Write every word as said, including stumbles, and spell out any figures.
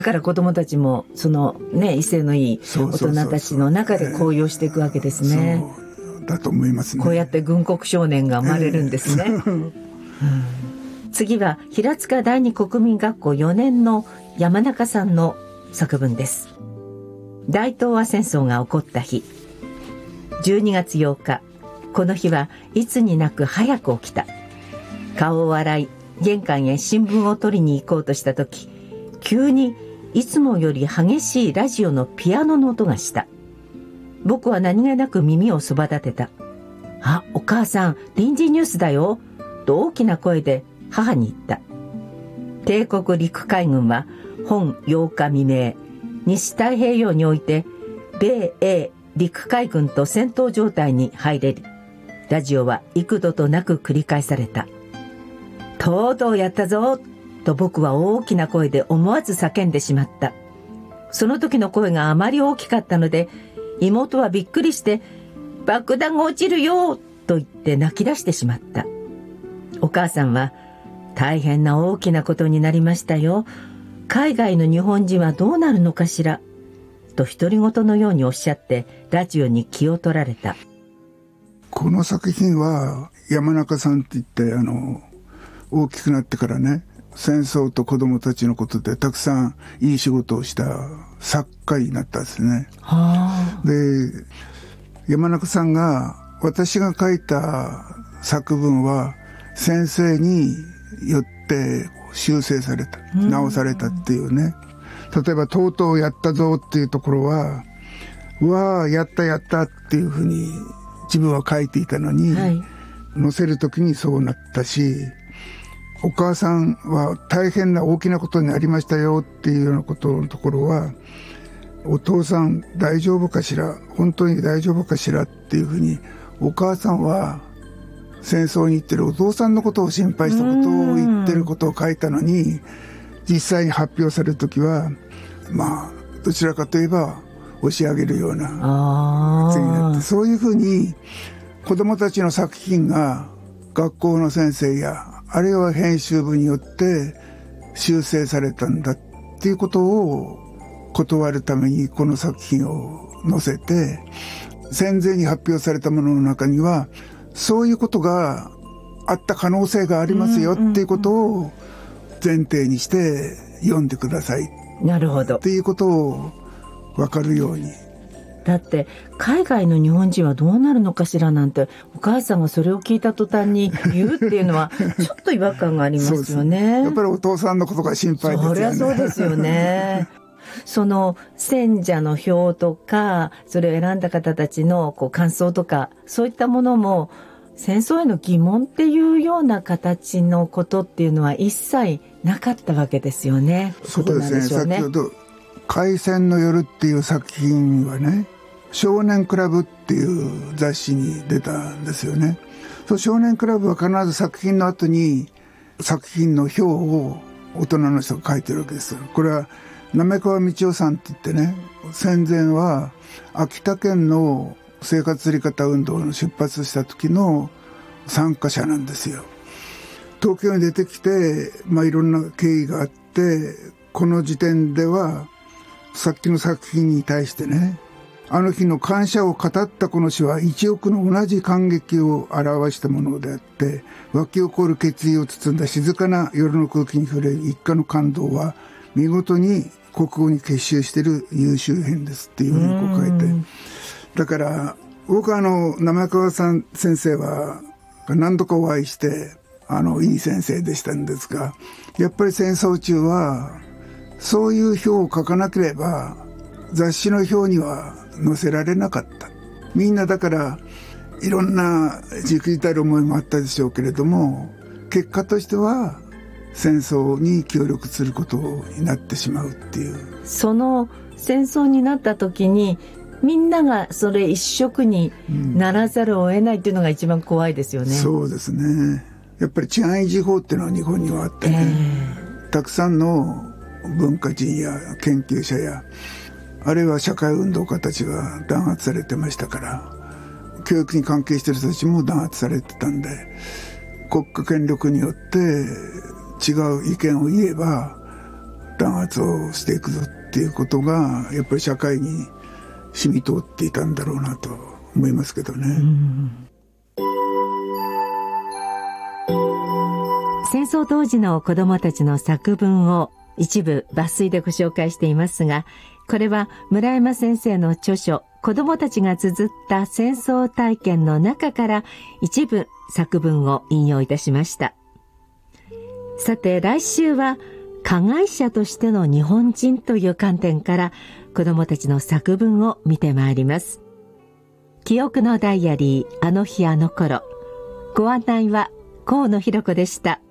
だから子どもたちもそのね、威勢のいい大人たちの中で高揚していくわけですね。 そうだと思いますね。 こうやって軍国少年が生まれるんですね、えーうん、次は平塚第二国民学校よねんの山中さんの作文です。大東亜戦争が起こった日、じゅうにがつようか、この日はいつになく早く起きた。顔を洗い玄関へ新聞を取りに行こうとした時、急にいつもより激しいラジオのピアノの音がした。僕は何気なく耳をそば立てた。あ、お母さん、臨時ニュースだよ、と大きな声で母に言った。帝国陸海軍は本ようか未明、西太平洋において米英陸海軍と戦闘状態に入れる。ラジオは幾度となく繰り返された。とうとうやったぞと僕は大きな声で思わず叫んでしまった。その時の声があまり大きかったので、妹はびっくりして爆弾が落ちるよと言って泣き出してしまった。お母さんは、大変な大きなことになりましたよ、海外の日本人はどうなるのかしら、と独り言のようにおっしゃってラジオに気を取られた。 この作品は山中さんって言って、あの大きくなってからね、戦争と子供たちのことでたくさんいい仕事をした作家になったんですね。はあ。で、山中さんが、私が書いた作文は先生によって修正された、直されたっていうね。例えばとうとうやったぞっていうところは、うわあやったやったっていうふうに自分は書いていたのに、はい、載せるときにそうなったし、お母さんは大変な大きなことになりましたよっていうようなことのところは、お父さん大丈夫かしら、本当に大丈夫かしらっていうふうに、お母さんは戦争に行ってるお父さんのことを心配したことを言ってることを書いたのに、実際に発表されるときは、まあどちらかといえば押し上げるような発言になって、そういうふうに子どもたちの作品が学校の先生やあるいは編集部によって修正されたんだっていうことを断るためにこの作品を載せて、戦前に発表されたものの中にはそういうことがあった可能性がありますよっていうことを前提にして読んでください。 なるほど。 っていうことを分かるように。 だって海外の日本人はどうなるのかしらなんて、お母さんがそれを聞いた途端に言うっていうのはちょっと違和感がありますよね。 やっぱりお父さんのことが心配ですよね。 そりゃそうですよね。その選者の票とか、それを選んだ方たちのこう感想とか、そういったものも戦争への疑問っていうような形のことっていうのは一切なかったわけですよね。 そうですね。先ほど海戦の夜っていう作品はね、少年クラブっていう雑誌に出たんですよね。そう、少年クラブは必ず作品の後に作品の表を大人の人が書いてるわけですよ。これは滑川道夫さんって言ってね、戦前は秋田県の生活釣り方運動の出発した時の参加者なんですよ。東京に出てきて、まあいろんな経緯があって、この時点ではさっきの作品に対してね、あの日の感謝を語ったこの詩は一億の同じ感激を表したものであって、湧き起こる決意を包んだ静かな夜の空気に触れる一家の感動は見事に国語に結集している優秀編ですっていうふうにこう書いて、だから僕はあの滑川さん先生は何度かお会いして、あのいい先生でしたんですが、やっぱり戦争中はそういう表を書かなければ雑誌の表には載せられなかった。みんなだからいろんなじくじたる思いもあったでしょうけれども、結果としては戦争に協力することになってしまうっていう。その戦争になった時にみんながそれ一色にならざるを得ないっていうのが一番怖いですよね、うん、 そうですね。やっぱり治安維持法っていうのは日本にはあってね、えー、たくさんの文化人や研究者やあるいは社会運動家たちが弾圧されてましたから、教育に関係している人たちも弾圧されてたんで、国家権力によって違う意見を言えば弾圧をしていくぞっていうことがやっぱり社会に染み通っていたんだろうなと思いますけどね。うん、 戦争当時の子どもたちの作文を一部抜粋でご紹介していますが、これは村山先生の著書子どもたちが綴った戦争体験の中から一部作文を引用いたしました。さて来週は加害者としての日本人という観点から子どもたちの作文を見てまいります。記憶のダイアリー、あの日あの頃。ご案内は河野弘子でした。